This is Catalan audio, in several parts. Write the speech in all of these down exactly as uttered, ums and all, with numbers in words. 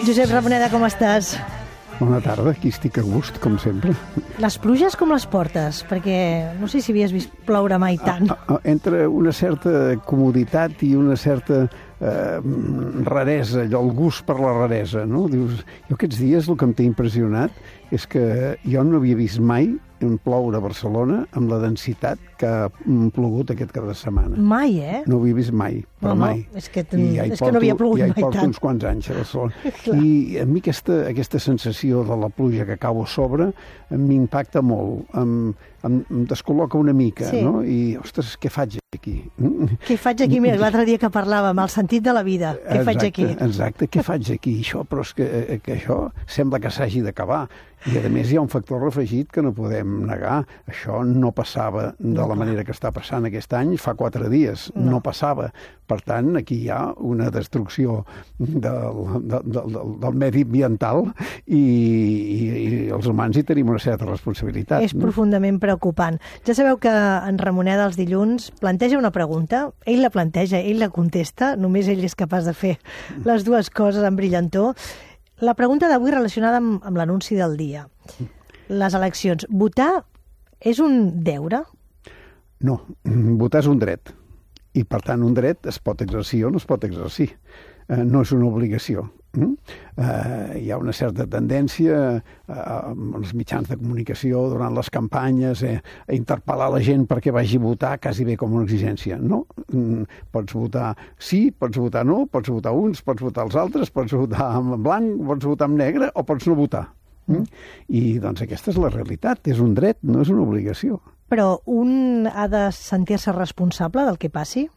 Josep Ramoneda, com estàs? Bona tarda, aquí estic a gust, com sempre. Les pluges com les portes? Perquè no sé si havies vist ploure mai tant. A, a, entre una certa comoditat i una certa eh, raresa, allò, el gust per la raresa, no? Dius, jo aquests dies el que em té impressionat és que jo no havia vist mai ploure a Barcelona amb la densitat que ha plogut aquest cap de setmana. Mai, eh? No ho havia vist mai, però no, no, mai. És que, ten... ja és porto, que no havia plogut ja mai tant. Ja hi porto uns quants anys a Barcelona. I a mi aquesta, aquesta sensació de la pluja que cau a sobre m'impacta molt, em, em, em descol·loca una mica, sí. No? I, ostres, què faig aquí? Què faig aquí? Mira, l'altre dia que parlàvem, el sentit de la vida. Què exacte, faig aquí? Exacte, què faig aquí? Això, però és que, que això sembla que s'hagi d'acabar. I, a més, hi ha un factor afegit que no podem negar. Això no passava de no, la manera que està passant aquest any fa quatre dies. No, no passava. Per tant, aquí hi ha una destrucció del, del, del, del medi ambiental i, i, i els humans hi tenim una certa responsabilitat. És no? profundament preocupant. Ja sabeu que en Ramoneda els dilluns planteja una pregunta, ell la planteja, ell la contesta, només ell és capaç de fer les dues coses amb brillantor. La pregunta d'avui relacionada amb, amb l'anunci del dia. Les eleccions. Votar és un deure? No, votar és un dret. I, per tant, un dret es pot exercir o no es pot exercir. Eh, no és una obligació. Mm? Eh, hi ha una certa tendència eh, amb els mitjans de comunicació durant les campanyes eh, a interpel·lar la gent perquè vagi a votar quasi bé com una exigència. No, mm, pots votar sí, pots votar no, pots votar uns, pots votar els altres, pots votar en blanc, pots votar en negre o pots no votar. Mm? I doncs aquesta és la realitat, és un dret, no és una obligació. Però un ha de sentir-se responsable del que passi?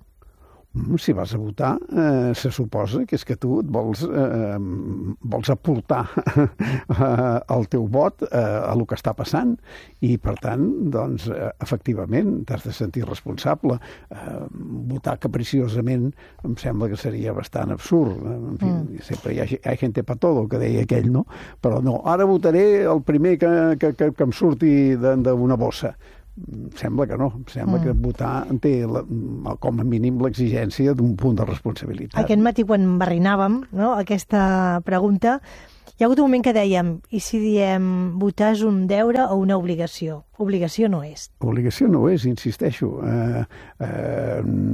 Si vas a votar, eh, se suposa que és que tu et vols, eh, vols aportar el teu vot eh, a el que està passant i, per tant, doncs, eh, efectivament, t'has de sentir responsable. Eh, votar capriciosament em sembla que seria bastant absurd. En fi, mm. sempre hi ha, hi ha gente pa todo, que deia aquell, no? Però no, ara votaré el primer que, que, que, que em surti d'una bossa. Sembla que no. Sembla mm. que votar té la, com a mínim l'exigència d'un punt de responsabilitat. Aquest matí, quan barrinàvem, no, aquesta pregunta, hi ha hagut un moment que dèiem, i si diem votar és un deure o una obligació? Obligació no és. Obligació no és, insisteixo. Eh, eh,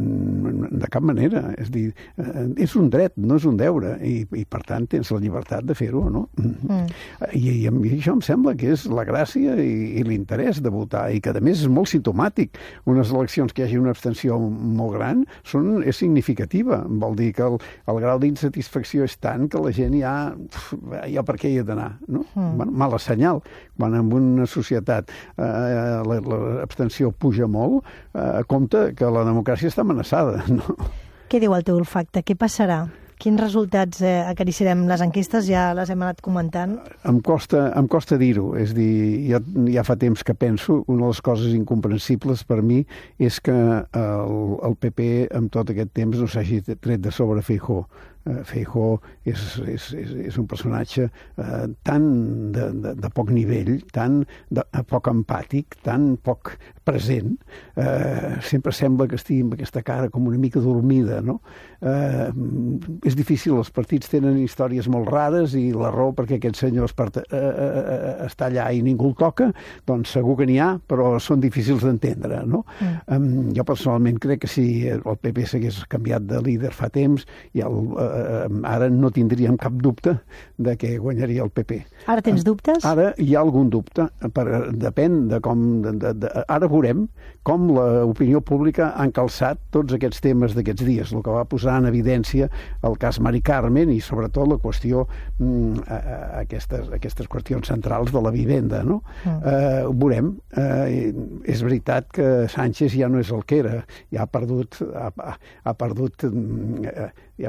de cap manera. És dir, eh, és un dret, no és un deure. I, i per tant, tens la llibertat de fer-ho, no? Mm. I, I a mi això em sembla que és la gràcia i, i l'interès de votar. I que, a més, és molt simptomàtic. Unes eleccions que hi hagi una abstenció molt gran són, és significativa. Vol dir que el, el grau d'insatisfacció és tant que la gent ja... ja per què hi ha d'anar, no? Mm. Bueno, mala senyal. Quan en una societat eh, l'abstenció puja molt, eh, compte que la democràcia està amenaçada, no? Què diu el teu olfacte? Què passarà? Quins resultats eh, acariciarem? Les enquestes ja les hem anat comentant. Em costa, em costa dir-ho. És dir, ja, ja fa temps que penso, una de les coses incomprensibles per mi és que el, el P P en tot aquest temps no s'hagi tret de sobre Feijóo. Uh, Feijóo és, és, és, és un personatge uh, tan de, de, de poc nivell, tan de, poc empàtic, tan poc present. Uh, sempre sembla que estigui amb aquesta cara com una mica dormida, no? Uh, és difícil, els partits tenen històries molt rares i la raó perquè aquest senyor es part, uh, uh, està allà i ningú el toca, doncs segur que n'hi ha, però són difícils d'entendre, no? Mm. Um, jo personalment crec que si el P P s'hagués canviat de líder fa temps i el uh, ara no tindríem cap dubte de que guanyaria el P P. Ara tens dubtes? Ara hi ha algun dubte. Per, depèn de com... De, de, de, ara veurem com l'opinió pública ha encalçat tots aquests temes d'aquests dies, el que va posar en evidència el cas Mari Carmen i sobretot la qüestió, mm, aquestes, aquestes qüestions centrals de la vivenda, no? Mm. Eh, ho veurem. Eh, és veritat que Sánchez ja no és el que era, ja ha perdut... Ha, ha perdut... Eh, ja,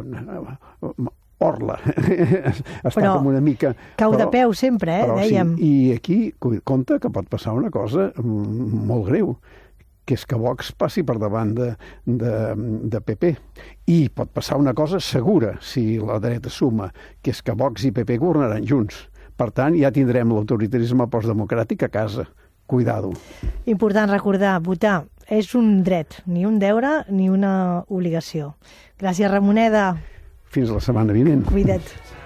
orla. Està però com una mica... Cau però, de peu sempre, eh, dèiem. Sí. I aquí, compte que pot passar una cosa molt greu, que és que Vox passi per davant de, de, de P P. I pot passar una cosa segura, si la dreta suma, que és que Vox i P P governaran junts. Per tant, ja tindrem l'autoritarisme postdemocràtic a casa. Cuidado. Important recordar, votar és un dret, ni un deure ni una obligació. Gràcies, Ramoneda. Fins la setmana vinent. Cuida't.